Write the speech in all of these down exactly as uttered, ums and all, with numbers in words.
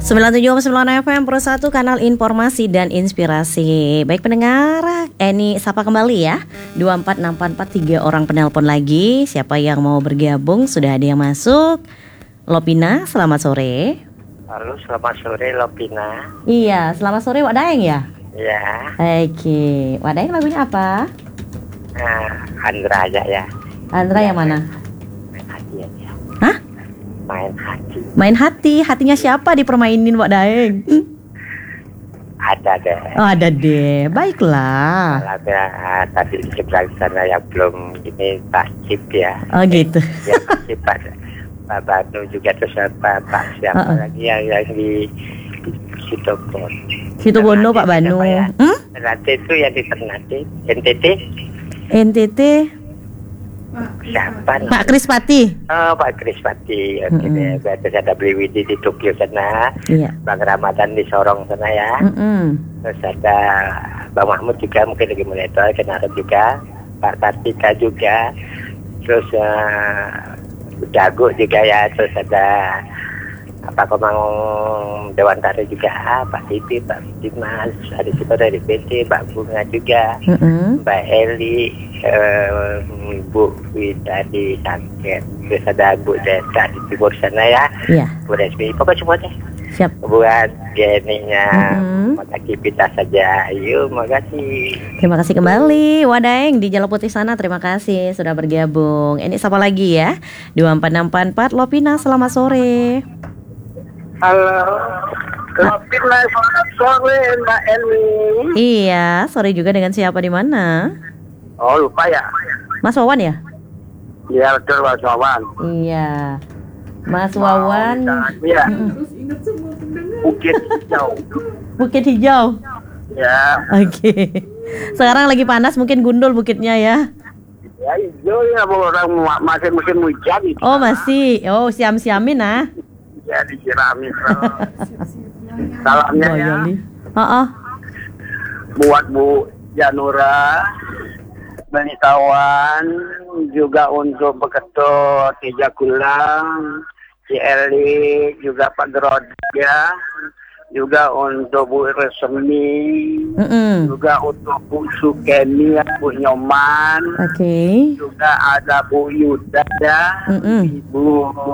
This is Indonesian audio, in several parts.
sembilan puluh tujuh koma sembilan F M Pro satu, kanal informasi dan inspirasi. Baik pendengar, Eni sapa kembali ya. dua empat enam empat empat tiga orang penelpon lagi. Siapa yang mau bergabung? Sudah ada yang masuk. Lopina, selamat sore. Halo, selamat sore Lopina. Iya, selamat sore Wak Daeng ya? Iya. Oke, Wak Daeng lagunya apa? Nah, Andra aja ya. Andra ya, yang mana? Main hati aja. Hah? Main hati. Main hati, hatinya siapa dipermainin Wak Daeng? Ada deh. Oh ada deh, baiklah. Ada tadi di sebelah sana yang belum ini Pak Cip ya. Oh gitu. Ya Pak Cip, Pak, Pak Banu juga, terus Pak, Pak siapa Uh-uh. lagi yang, yang di situ pun. Situ Bondo Pak Banu. Ya? Hmm? Ternate itu yang di Ternate. N T T. N T T. Siapa? Pak Krispati. Oh, Pak Krispati. Oke Mm-mm. deh. Terus ada Beli Widi di Tokyo sana. Iya. Bang Ramadan di Sorong sana ya. Mm-mm. Terus ada Bang Mahmud juga mungkin lagi monitor, Kenarep juga. Pak Kartika juga. Terus uh, Dago juga ya. Terus ada apa Komang Dewan Tari juga, Pak Titi, Pak Dimas, ada siapa dari P T, Pak Bunga juga, Mm-mm. Mbak Eli, uh, Bu Widadi Sangket, terus ada Bu Desa di timur sana ya, Iya. Bu Resmi, pokoknya semuanya Siap. buat geninya Mm-mm. aktivitas saja. Yuk, makasih. Terima kasih kembali Wak Daeng di Jalan Putih sana. Terima kasih sudah bergabung. Ini siapa lagi ya? dua empat enam empat empat. Lopina, selamat sore. Halo, Lopina, selamat sore Mbak Eli. Iya, sore juga dengan siapa di mana? Oh lupa ya? Mas Wawan ya? Iya betul Mas Wawan. Iya. Mas Wawan. Iya. Bukit Hijau. Bukit Hijau. Ya. Oke. Sekarang lagi panas, mungkin gundul bukitnya ya. Ya hijau ya, orang masih musim hujan. Oh masih. Oh siam-siamin ah. Ya disiramin. Salamnya ya. Oh, oh. Buat Bu Janura, Benitawan, juga untuk Beketut, Tijakulang, Si Eli, juga Pak Gerodia, juga untuk Bu Resmi, Mm-mm. juga untuk Bu Sukeni, Bu Nyoman, Oke. juga ada Bu Yuda ya, Mm-mm. Ibu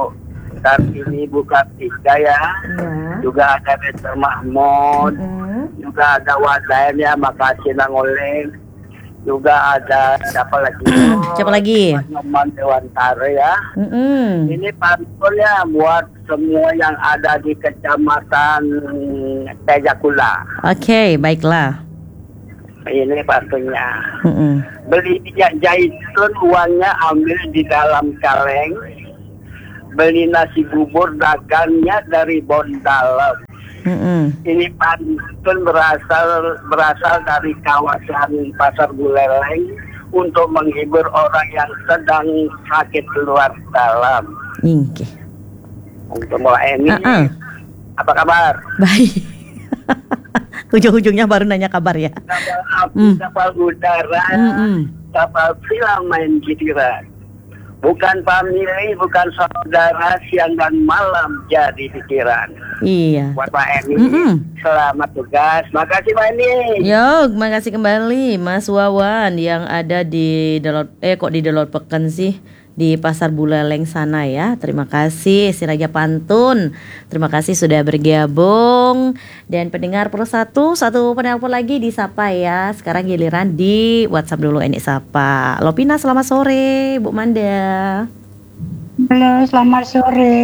Kartini, Bu Kartika ya, Ya. juga ada Mister Mahmud, Mm-mm. juga ada Wadaen ya, makasih Bang Oleng, juga ada siapa lagi? Siapa lagi? Nyoman Dewan Tari ya. Mm-mm. Ini pantun ya buat semua yang ada di Kecamatan Tejakula. Oke, baiklah. Ini pantunnya. Mm-mm. Beli minyak zaitun, uangnya ambil di dalam kaleng. Beli nasi bubur, dagangnya dari Bondalam. Mm-mm. Ini pantun berasal berasal dari kawasan Pasar Buleleng untuk menghibur orang yang sedang sakit luar dalam. Ingke. Untuk Mbak Eni, Uh-uh. apa kabar? Baik. Ujung-ujungnya baru nanya kabar ya. Kapal api, Mm. kapal udara, Mm-mm. kapal film main giliran. Bukan famili, bukan saudara, siang dan malam jadi pikiran. Iya. Buat Mbak Eni, Mm-mm. selamat tugas. Makasih Mbak Eni. Yo, makasih kembali Mas Wawan yang ada di Delot eh kok di Delot Peken sih, di Pasar Buleleng sana ya. Terima kasih si Raja Pantun. Terima kasih sudah bergabung. Dan pendengar Pro satu, satu penelpon lagi disapa ya. Sekarang giliran di WhatsApp dulu ini sapa. Lopina, selamat sore, Bu Manda. Halo, selamat sore.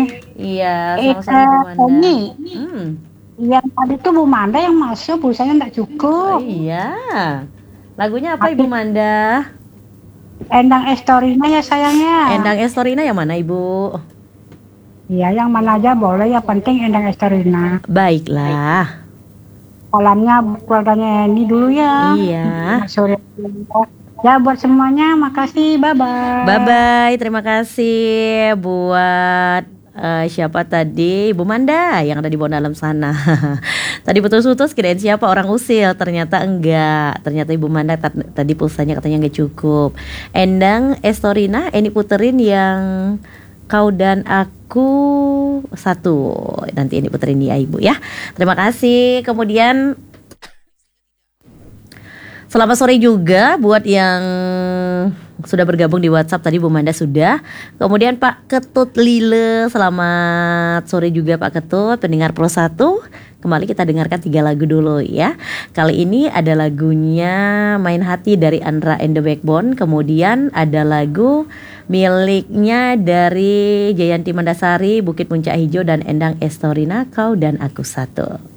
Iya, Eh, selamat sore Bu eh, Manda. Eni. Hmm. Yang tadi tuh Bu Manda yang masuk, pulsanya nggak Oh, cukup. iya. Lagunya apa Ibu Manda? Endang Estorina ya sayangnya. Endang Estorina yang mana Ibu? Iya, yang mana aja boleh, ya penting Endang Estorina. Baiklah. Salamnya buat keluarganya Eni dulu ya. Iya. Selamat sore. Ya buat semuanya, makasih, bye-bye. Bye-bye. Terima kasih buat eh, siapa tadi? Ibu Manda yang ada di Bondalam sana. Tadi putus-putus kirain siapa, orang Usil, ternyata enggak. Ternyata Ibu Manda t- tadi pulsanya katanya enggak cukup. Endang Estorina, Eni puterin yang Kau dan Aku Satu. Nanti ini puterin ya Ibu ya. Terima kasih. Kemudian selamat sore juga buat yang sudah bergabung di WhatsApp tadi, Bu Manda sudah. Kemudian Pak Ketut Lile, selamat sore juga Pak Ketut, pendengar Pro satu. Kembali kita dengarkan tiga lagu dulu ya. Kali ini ada lagunya Main Hati dari Andra and the Backbone. Kemudian ada lagu miliknya dari Jayanti Mandasari, Bukit Puncak Hijau dan Endang Estorina, Kau dan Aku Satu.